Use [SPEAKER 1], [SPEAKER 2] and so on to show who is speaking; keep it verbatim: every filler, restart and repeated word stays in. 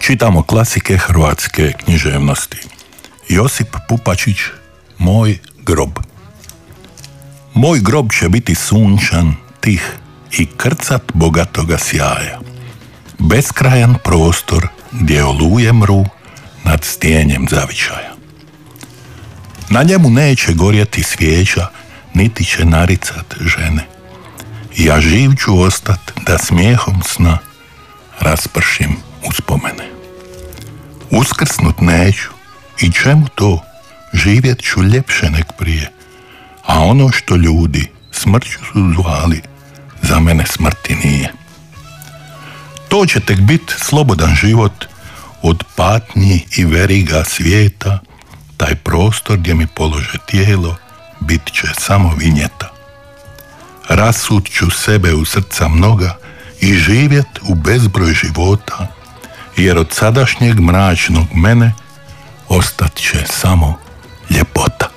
[SPEAKER 1] Čitamo klasike hrvatske književnosti. Josip Pupačić, Moj grob. Moj grob će biti sunčan, tih i krcat bogatoga sjaja. Beskrajan prostor gdje oluje mru nad stijenjem zavičaja. Na njemu neće gorjeti svijeća, niti će naricat žene. Ja živ ću ostat da smijehom sna raspršim uspomene. Uskrsnut neću i čemu to, živjet ću ljepše nek prije, a ono što ljudi smrću su zvali, za mene smrti nije. To će tek bit slobodan život od patnji i veriga svijeta, taj prostor gdje mi polože tijelo bit će samo vinjeta. Rasut ću sebe u srca mnoga i živjet u bezbroj života, jer od sadašnjeg mračnog mene ostat će samo ljepota.